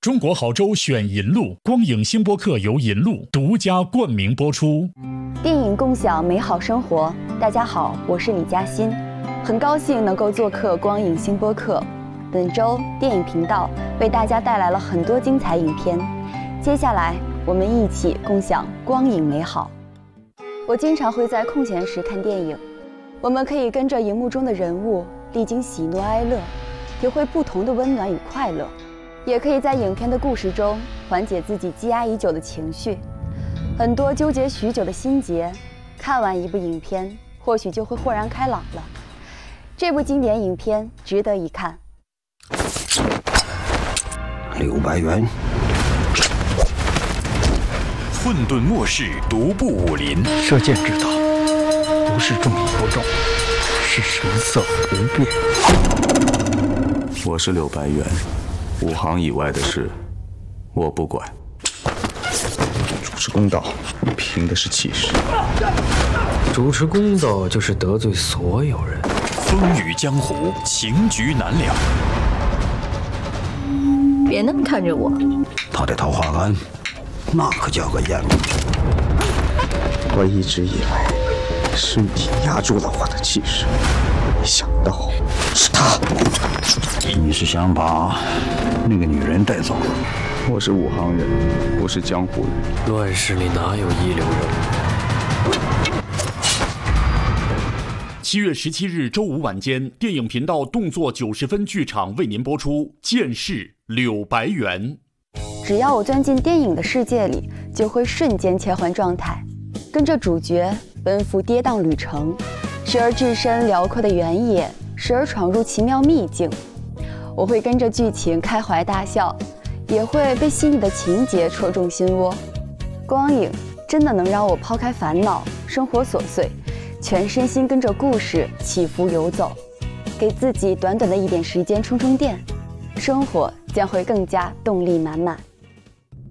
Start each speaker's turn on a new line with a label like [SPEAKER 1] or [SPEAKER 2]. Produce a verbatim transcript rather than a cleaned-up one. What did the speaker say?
[SPEAKER 1] 中国好州选银路，光影星播客由银路独家冠名播出。
[SPEAKER 2] 电影共享美好生活，大家好，我是李嘉欣，很高兴能够做客光影星播客。本周电影频道为大家带来了很多精彩影片，接下来我们一起共享光影美好。我经常会在空闲时看电影，我们可以跟着荧幕中的人物历经喜怒哀乐，体会不同的温暖与快乐，也可以在影片的故事中缓解自己积压已久的情绪。很多纠结许久的心结，看完一部影片，或许就会豁然开朗了。这部经典影片值得一看。
[SPEAKER 3] 六百元。
[SPEAKER 1] 混沌末世，独步武林。
[SPEAKER 4] 射箭之道，不是重与不重，是神色不变。
[SPEAKER 5] 我是柳白猿，五行以外的事，我不管。
[SPEAKER 4] 主持公道，凭的是气势。
[SPEAKER 6] 主持公道就是得罪所有人。
[SPEAKER 1] 风雨江湖，情局难料。
[SPEAKER 7] 别那么看着我。
[SPEAKER 3] 他的桃花庵，那可叫个严密。
[SPEAKER 4] 我一直以为是你压住了我的气势，没想到是他。
[SPEAKER 3] 你是想把那个女人带走？
[SPEAKER 4] 我是武行人，不是江湖人。
[SPEAKER 6] 乱世里哪有一流人物？
[SPEAKER 1] 七月十七日周五晚间，电影频道动作九十分剧场为您播出《剑士柳白猿》。
[SPEAKER 2] 只要我钻进电影的世界里，就会瞬间切换状态，跟着主角奔赴跌宕旅程，时而置身辽阔的原野，时而闯入奇妙秘境。我会跟着剧情开怀大笑，也会被细腻的情节戳中心窝。光影真的能让我抛开烦恼、生活琐碎，全身心跟着故事起伏游走，给自己短短的一点时间充充电，生活将会更加动力满满。